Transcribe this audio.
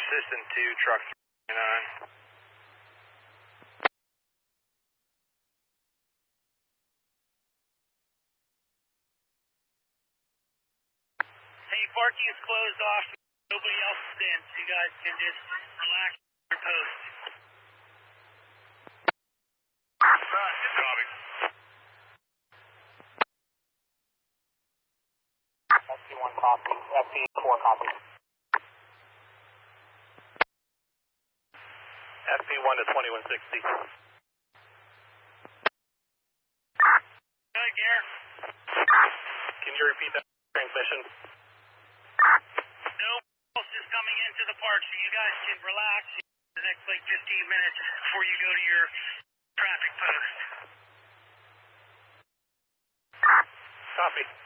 Assistant 2, truck 39. Hey, parking is closed off. Nobody else is in, so you guys can just relax your post. Copy. FP1 copy. FP4 copy. FP1 to 2160. Good, Gare. Can you repeat that transmission? No else is coming into the park, so you guys can relax the next 15 minutes before you go to your traffic post. Copy.